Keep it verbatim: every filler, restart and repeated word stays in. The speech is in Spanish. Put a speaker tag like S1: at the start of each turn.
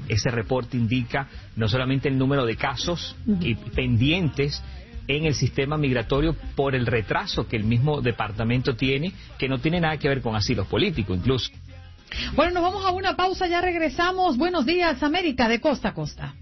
S1: ese reporte indica no solamente el número de casos uh-huh. y pendientes en el sistema migratorio por el retraso que el mismo departamento tiene, que no tiene nada que ver con asilos políticos incluso.
S2: Bueno, nos vamos a una pausa, ya regresamos. Buenos días, América, de costa a costa.